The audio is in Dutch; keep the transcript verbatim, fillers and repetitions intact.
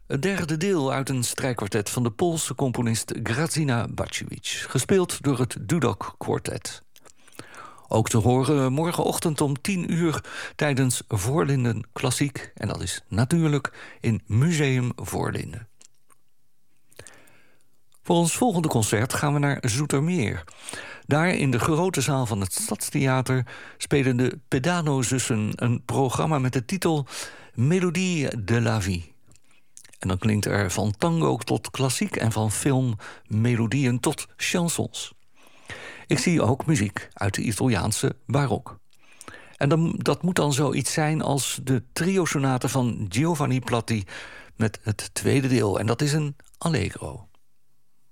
Het derde deel uit een strijkkwartet van de Poolse componist Grazina Baciewicz, gespeeld door het Dudok Quartet. Ook te horen morgenochtend om tien uur tijdens Voorlinden Klassiek. En dat is natuurlijk in Museum Voorlinden. Voor ons volgende concert gaan we naar Zoetermeer. Daar in de grote zaal van het Stadstheater spelen de Pedano-zussen een programma met de titel Melodie de la Vie. En dan klinkt er van tango tot klassiek en van filmmelodieën tot chansons. Ik zie ook muziek uit de Italiaanse barok. En dan, dat moet dan zoiets zijn als de trio-sonate van Giovanni Platti met het tweede deel. En dat is een allegro.